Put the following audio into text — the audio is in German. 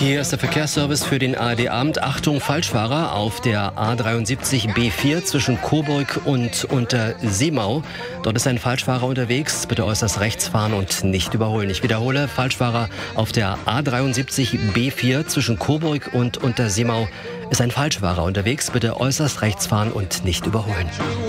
Hier ist der Verkehrsservice für den ARD-Abend. Achtung, Falschfahrer auf der A73 B4 zwischen Coburg und Unterseemau. Dort ist ein Falschfahrer unterwegs. Bitte äußerst rechts fahren und nicht überholen. Ich wiederhole, Falschfahrer auf der A73 B4 zwischen Coburg und Unterseemau ist ein Falschfahrer unterwegs. Bitte äußerst rechts fahren und nicht überholen.